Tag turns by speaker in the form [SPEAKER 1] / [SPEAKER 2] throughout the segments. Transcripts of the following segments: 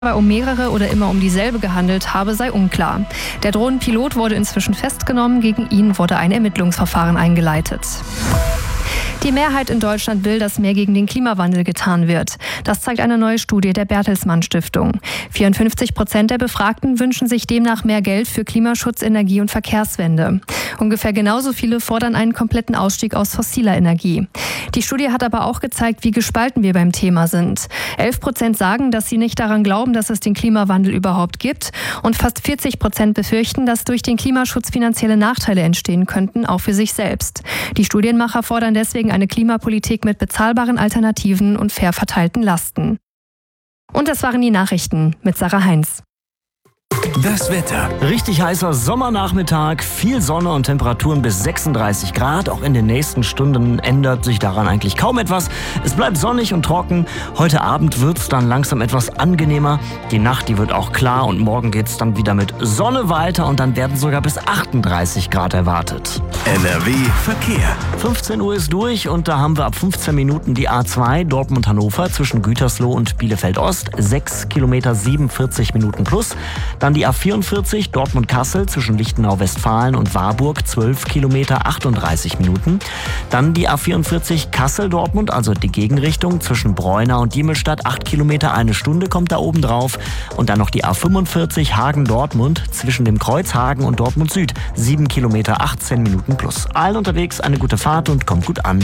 [SPEAKER 1] um mehrere oder immer um dieselbe gehandelt habe, sei unklar. Der Drohnenpilot wurde inzwischen festgenommen, gegen ihn wurde ein Ermittlungsverfahren eingeleitet. Die Mehrheit in Deutschland will, dass mehr gegen den Klimawandel getan wird. Das zeigt eine neue Studie der Bertelsmann Stiftung. 54% der Befragten wünschen sich demnach mehr Geld für Klimaschutz, Energie- und Verkehrswende. Ungefähr genauso viele fordern einen kompletten Ausstieg aus fossiler Energie. Die Studie hat aber auch gezeigt, wie gespalten wir beim Thema sind. 11% sagen, dass sie nicht daran glauben, dass es den Klimawandel überhaupt gibt. Und fast 40% befürchten, dass durch den Klimaschutz finanzielle Nachteile entstehen könnten, auch für sich selbst. Die Studienmacher fordern deswegen eine Klimapolitik mit bezahlbaren Alternativen und fair verteilten Lasten. Und das waren die Nachrichten mit Sarah Heinz.
[SPEAKER 2] Das Wetter. Richtig heißer Sommernachmittag, viel Sonne und Temperaturen bis 36 Grad. Auch in den nächsten Stunden ändert sich daran eigentlich kaum etwas. Es bleibt sonnig und trocken. Heute Abend wird es dann langsam etwas angenehmer. Die Nacht, die wird auch klar und morgen geht es dann wieder mit Sonne weiter und dann werden sogar bis 38 Grad erwartet.
[SPEAKER 3] NRW Verkehr.
[SPEAKER 2] 15 Uhr ist durch und da haben wir ab 15 Minuten die A2 Dortmund-Hannover zwischen Gütersloh und Bielefeld-Ost. 6 Kilometer 47 Minuten plus. Dann die A44 Dortmund-Kassel zwischen Lichtenau-Westfalen und Warburg, 12 Kilometer 38 Minuten. Dann die A44 Kassel-Dortmund, also die Gegenrichtung zwischen Breuna und Diemelstadt, 8 Kilometer, 1 Stunde kommt da oben drauf. Und dann noch die A45 Hagen-Dortmund zwischen dem Kreuz Hagen und Dortmund Süd, 7 Kilometer 18 Minuten plus. Allen unterwegs eine gute Fahrt und kommt gut an.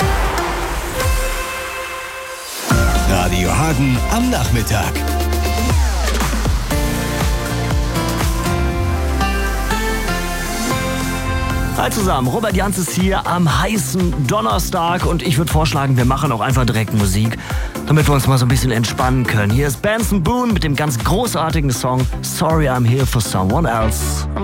[SPEAKER 3] Radio Hagen am Nachmittag.
[SPEAKER 2] Hi zusammen, Robert Jans ist hier am heißen Donnerstag und ich würde vorschlagen, wir machen auch einfach direkt Musik, damit wir uns mal so ein bisschen entspannen können. Hier ist Benson Boone mit dem ganz großartigen Song Sorry I'm Here for Someone Else.